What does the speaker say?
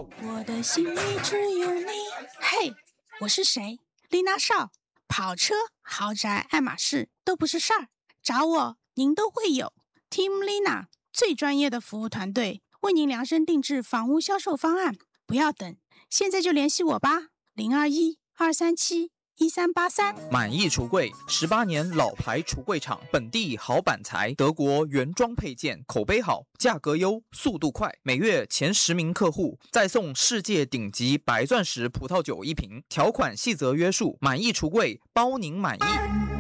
我的心里只有你。嘿，我是谁？丽娜少。跑车、豪宅、爱马仕都不是事儿，找我您都会有。Team Lina 最专业的服务团队，为您量身定制房屋销售方案。不要等，现在就联系我吧，0212371383。 满意橱柜，18年老牌橱柜厂，本地好板材，德国原装配件，口碑好，价格优，速度快，每月前10名客户再送世界顶级白钻石葡萄酒1瓶，条款细则约束，满意橱柜包您满意。